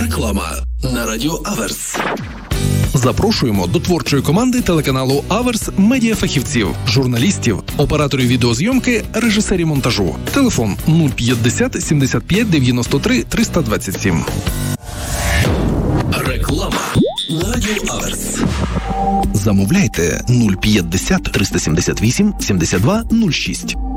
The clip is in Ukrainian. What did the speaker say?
Реклама на радіо Аверс. Запрошуємо до творчої команди телеканалу Аверс медіафахівців, журналістів, операторів відеозйомки, режисерів монтажу. Телефон 050 75 93 327. Реклама на радіо Аверс. Замовляйте 050 378 72 06.